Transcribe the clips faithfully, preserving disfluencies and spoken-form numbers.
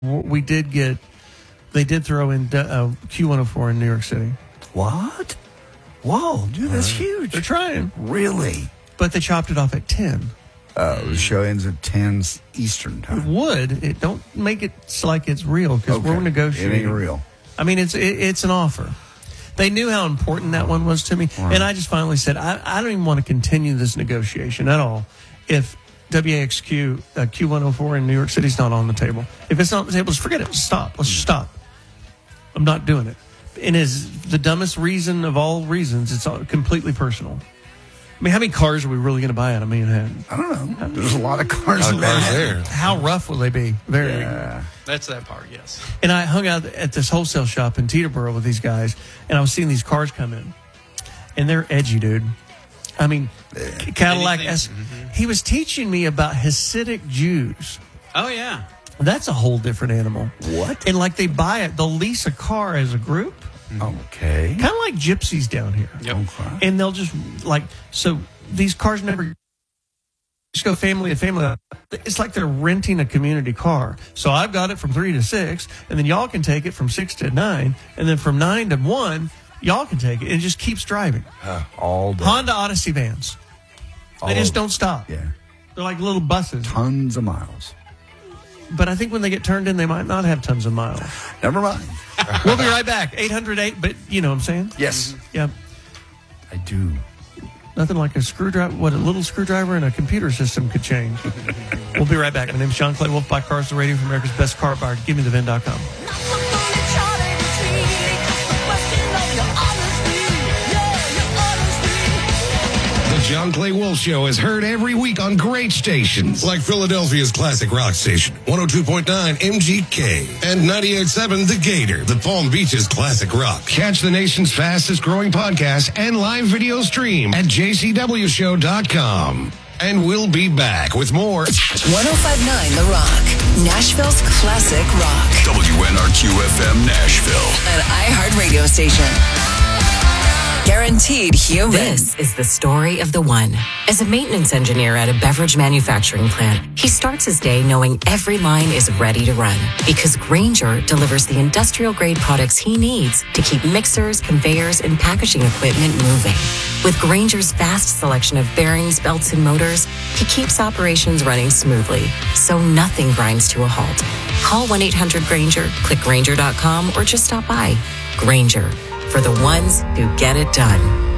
we did get, they did throw in uh, Q one oh four in New York City. What? Whoa, dude, that's right. huge. They're trying. Really? But they chopped it off at ten. Uh, the show ends at ten Eastern time. It would. It don't make it like it's real because Okay. we're negotiating. It ain't real. I mean, it's it, it's an offer. They knew how important that one was to me. Right. And I just finally said, I, I don't even want to continue this negotiation at all if W A X Q, uh, Q one oh four in New York City is not on the table. If it's not on the table, just forget it. Just stop. Let's just stop. I'm not doing it. And is the dumbest reason of all reasons. It's all completely personal. I mean, how many cars are we really going to buy out of Manhattan? I don't know. There's a lot of cars in cars there. How rough will they be? Very. Yeah. That's that part, yes. And I hung out at this wholesale shop in Teterboro with these guys, and I was seeing these cars come in. And they're edgy, dude. I mean, Cadillac S. Mm-hmm. He was teaching me about Hasidic Jews. Oh, yeah. That's a whole different animal. What? And like they buy it, they'll lease a car as a group. Okay. Kind of like gypsies down here. Yep. Okay. And they'll just, like, so these cars never just go family to family. It's like they're renting a community car. So I've got it from three to six, and then y'all can take it from six to nine, and then from nine to one, y'all can take it. And it just keeps driving. Uh, all day. Honda Odyssey vans. They All just day. don't stop. Yeah. They're like little buses. Tons of miles. But I think when they get turned in, they might not have tons of miles. Never mind. We'll be right back. eight hundred eight, but you know what I'm saying? Yes. Yeah. I do. Nothing like a screwdriver, what a little screwdriver in a computer system could change. We'll be right back. My name is Sean Clay Wolf, by Cars the Radio for America's Best Car Buyer. Give me the V I N dot com. The John Clay Wolf Show is heard every week on great stations like Philadelphia's classic rock station, one oh two point nine M G K, and ninety-eight point seven The Gator, the Palm Beach's classic rock. Catch the nation's fastest growing podcast and live video stream at j c w show dot com. And we'll be back with more. one oh five point nine The Rock, Nashville's classic rock. W N R Q F M Nashville. An iHeartRadio station. Guaranteed human. This is the story of the one. As a maintenance engineer at a beverage manufacturing plant, he starts his day knowing every line is ready to run because Grainger delivers the industrial-grade products he needs to keep mixers, conveyors, and packaging equipment moving. With Grainger's vast selection of bearings, belts, and motors, he keeps operations running smoothly, so nothing grinds to a halt. Call one eight hundred Grainger, click Grainger dot com, or just stop by. Grainger, for the ones who get it done.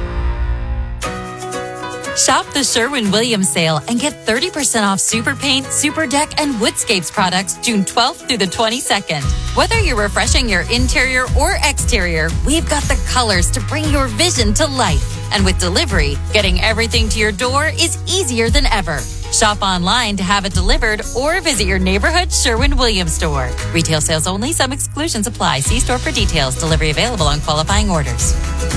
Shop the Sherwin-Williams sale and get thirty percent off Super Paint, Super Deck, and Woodscapes products June twelfth through the twenty-second. Whether you're refreshing your interior or exterior, we've got the colors to bring your vision to life. And with delivery, getting everything to your door is easier than ever. Shop online to have it delivered or visit your neighborhood Sherwin-Williams store. Retail sales only. Some exclusions apply. See store for details. Delivery available on qualifying orders.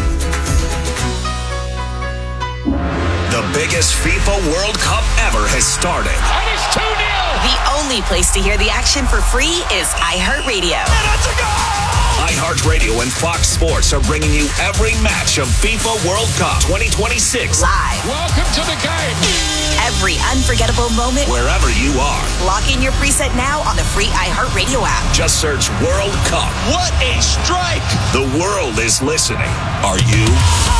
The biggest FIFA World Cup ever has started. And it's two nil. The only place to hear the action for free is iHeartRadio. And it's a goal! iHeartRadio and Fox Sports are bringing you every match of FIFA World Cup twenty twenty-six. Live. Welcome to the game. Every unforgettable moment. Wherever you are. Lock in your preset now on the free iHeartRadio app. Just search World Cup. What a strike. The world is listening. Are you?